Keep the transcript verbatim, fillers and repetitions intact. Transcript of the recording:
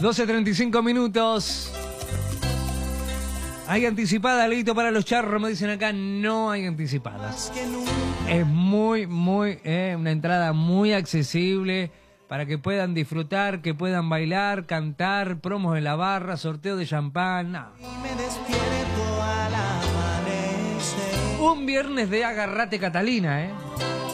doce treinta y cinco minutos. ¿Hay anticipada, Leito, para los charros? Me dicen acá, no hay anticipadas. Es muy, muy, eh, una entrada muy accesible para que puedan disfrutar, que puedan bailar, cantar, promos en la barra, sorteo de champán, nada. Un viernes de Agarrate Catalina, ¿eh?